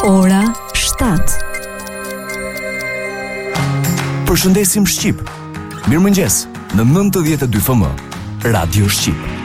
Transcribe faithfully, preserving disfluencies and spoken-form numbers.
Ora shtatë. Përshëndesim Shqip. Mirëmëngjes në nëntëdhjetë e dy F M, Radio Shqip.